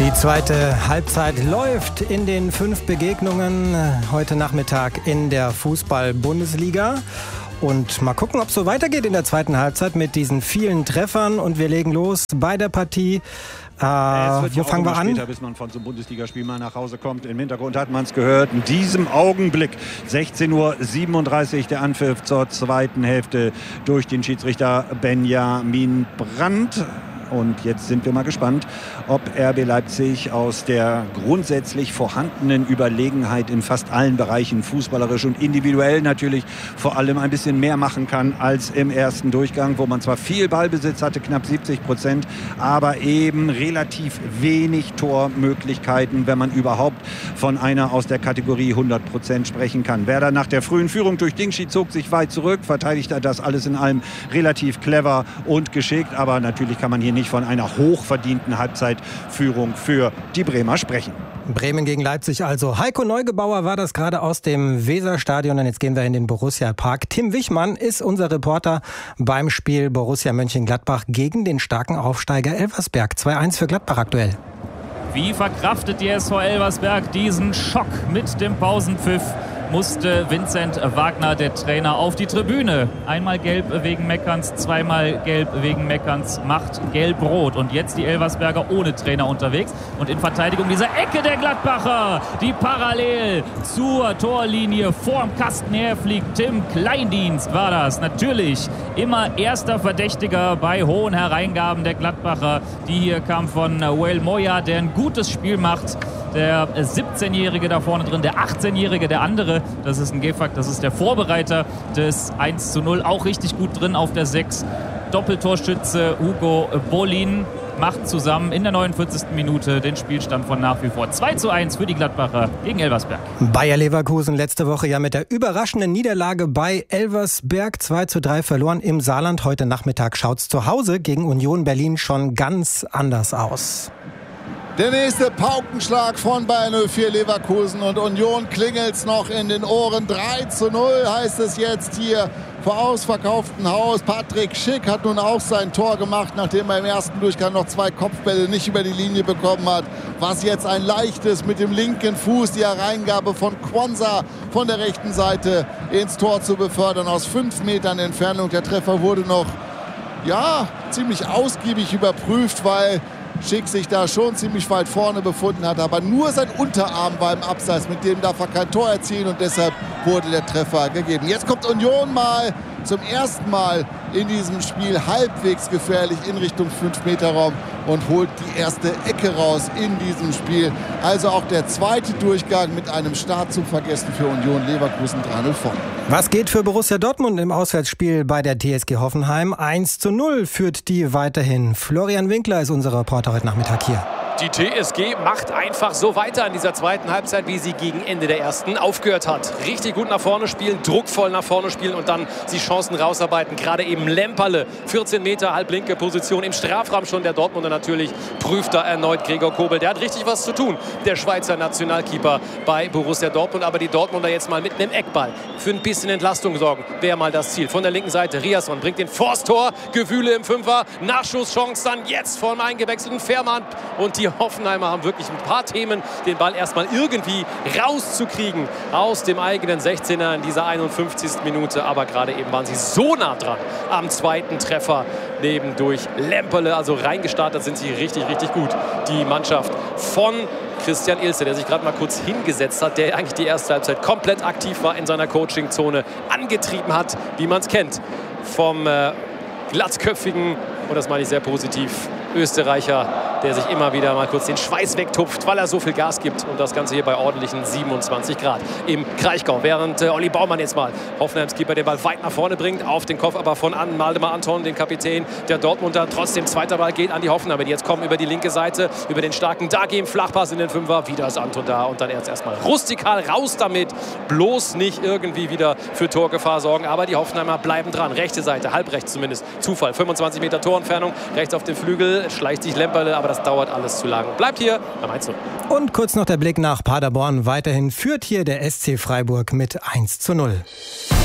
Die zweite Halbzeit läuft in den 5 Begegnungen heute Nachmittag in der Fußball-Bundesliga. Und mal gucken, ob es so weitergeht in der zweiten Halbzeit mit diesen vielen Treffern. Und wir legen los bei der Partie. Wo fangen wir an? Später, bis man von so einem Bundesligaspiel mal nach Hause kommt. Im Hintergrund hat man es gehört. In diesem Augenblick 16:37 Uhr der Anpfiff zur zweiten Hälfte durch den Schiedsrichter Benjamin Brandt. Und jetzt sind wir mal gespannt, ob RB Leipzig aus der grundsätzlich vorhandenen Überlegenheit in fast allen Bereichen, fußballerisch und individuell natürlich, vor allem ein bisschen mehr machen kann als im ersten Durchgang, wo man zwar viel Ballbesitz hatte, knapp 70%, aber eben relativ wenig Tormöglichkeiten, wenn man überhaupt von einer aus der Kategorie 100% sprechen kann. Werder nach der frühen Führung durch Dingschi zog sich weit zurück, verteidigte das alles in allem relativ clever und geschickt, aber natürlich kann man hier nicht von einer hochverdienten Halbzeitführung für die Bremer sprechen. Bremen gegen Leipzig also. Heiko Neugebauer war das gerade aus dem Weserstadion. Und jetzt gehen wir in den Borussia-Park. Tim Wichmann ist unser Reporter beim Spiel Borussia Mönchengladbach gegen den starken Aufsteiger Elversberg. 2-1 für Gladbach aktuell. Wie verkraftet die SV Elversberg diesen Schock mit dem Pausenpfiff? Musste Vincent Wagner, der Trainer, auf die Tribüne. Einmal gelb wegen Meckerns, zweimal gelb wegen Meckerns, macht gelb-rot. Und jetzt die Elversberger ohne Trainer unterwegs. Und in Verteidigung dieser Ecke der Gladbacher, die parallel zur Torlinie vorm Kasten herfliegt. Tim Kleindienst war das. Natürlich immer erster Verdächtiger bei hohen Hereingaben der Gladbacher. Die hier kam von Wael Moya, der ein gutes Spiel macht. Der 17-Jährige da vorne drin, der 18-Jährige, der andere, das ist ein Gefakt, das ist der Vorbereiter des 1:0, auch richtig gut drin auf der 6. Doppeltorschütze Hugo Bolin macht zusammen in der 49. Minute den Spielstand von nach wie vor 2:1 für die Gladbacher gegen Elversberg. Bayer Leverkusen letzte Woche ja mit der überraschenden Niederlage bei Elversberg 2:3 verloren im Saarland. Heute Nachmittag schaut's zu Hause gegen Union Berlin schon ganz anders aus. Der nächste Paukenschlag von Bayern 04 Leverkusen und Union klingelt's noch in den Ohren. 3:0 heißt es jetzt hier vor ausverkauftem Haus. Patrick Schick hat nun auch sein Tor gemacht, nachdem er im ersten Durchgang noch 2 Kopfbälle nicht über die Linie bekommen hat. Was jetzt ein leichtes mit dem linken Fuß, die Hereingabe von Quansah von der rechten Seite ins Tor zu befördern. Aus 5 Metern Entfernung. Der Treffer wurde noch ziemlich ausgiebig überprüft, weil Schick sich da schon ziemlich weit vorne befunden hat, aber nur sein Unterarm war im Abseits, mit dem darf er kein Tor erzielen und deshalb wurde der Treffer gegeben. Jetzt kommt Union mal zum ersten Mal in diesem Spiel halbwegs gefährlich in Richtung 5-Meter-Raum und holt die erste Ecke raus in diesem Spiel. Also auch der zweite Durchgang mit einem Start zum Vergessen für Union Leverkusen 3:0 vorne. Was geht für Borussia Dortmund im Auswärtsspiel bei der TSG Hoffenheim? 1:0 führt die weiterhin. Florian Winkler ist unser Reporter heute Nachmittag hier. Die TSG macht einfach so weiter in dieser zweiten Halbzeit, wie sie gegen Ende der ersten aufgehört hat. Richtig gut nach vorne spielen, druckvoll nach vorne spielen und dann die Chancen rausarbeiten. Gerade eben Lemperle, 14 Meter, halblinke Position im Strafraum schon. Der Dortmunder natürlich prüft da erneut Gregor Kobel. Der hat richtig was zu tun, der Schweizer Nationalkeeper bei Borussia Dortmund. Aber die Dortmunder jetzt mal mit einem Eckball für ein bisschen Entlastung sorgen, wäre mal das Ziel. Von der linken Seite, Riasson bringt den vors Tor, Gewühle im Fünfer, Nachschusschance dann jetzt vom eingewechselten Fährmann. Und die Hoffenheimer haben wirklich ein paar Themen, den Ball erstmal irgendwie rauszukriegen aus dem eigenen 16er in dieser 51. Minute. Aber gerade eben waren sie so nah dran am zweiten Treffer neben durch Lemperle. Also reingestartet sind sie richtig, richtig gut. Die Mannschaft von Christian Ilse, der sich gerade mal kurz hingesetzt hat, der eigentlich die erste Halbzeit komplett aktiv war in seiner Coachingzone, angetrieben hat, wie man es kennt, vom glatzköpfigen, und das meine ich sehr positiv, Österreicher, der sich immer wieder mal kurz den Schweiß wegtupft, weil er so viel Gas gibt. Und das Ganze hier bei ordentlichen 27 Grad im Kraichgau. Während Olli Baumann jetzt mal Hoffenheims Keeper den Ball weit nach vorne bringt, auf den Kopf aber von Waldemar Anton, den Kapitän der Dortmunder. Trotzdem zweiter Ball geht an die Hoffenheimer. Die jetzt kommen über die linke Seite, über den starken Dagi im Flachpass in den Fünfer. Wieder ist Anton da und dann erstmal rustikal raus damit. Bloß nicht irgendwie wieder für Torgefahr sorgen. Aber die Hoffenheimer bleiben dran. Rechte Seite, halbrechts zumindest. Zufall, 25 Meter Torentfernung. Rechts auf den Flügel schleicht sich Lemperle, aber das dauert alles zu lang. Bleibt hier beim 1:0. Und kurz noch der Blick nach Paderborn. Weiterhin führt hier der SC Freiburg mit 1:0.